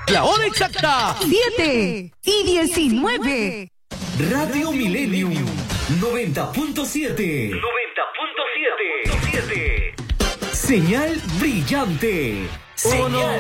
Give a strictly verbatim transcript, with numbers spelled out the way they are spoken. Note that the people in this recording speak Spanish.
La hora exacta. siete y diecinueve. Radio Millennium noventa punto siete. noventa punto siete. Señal brillante. Señal